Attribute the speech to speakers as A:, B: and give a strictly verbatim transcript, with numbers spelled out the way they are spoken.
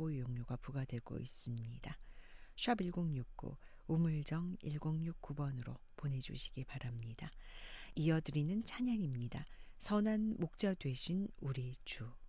A: 정보 이용료가 부과되고 있습니다. 샵 일공육구 우물정 일공육구 번으로 보내주시기 바랍니다. 이어드리는 찬양입니다. 선한 목자 되신 우리 주.